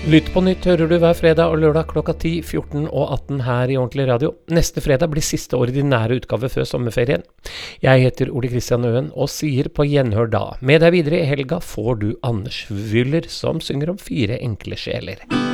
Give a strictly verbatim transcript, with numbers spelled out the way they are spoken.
Lytt på nytt hører du hver fredag og lørdag klokka ti, fjorten og atten her i Ordentlig Radio. Neste fredag blir siste ordinære utgave før sommerferien. Jeg heter Ole Kristian Øen og sier på gjenhør da. Med deg videre i helga får du Anders Wyller som synger om fire enkle sjeler.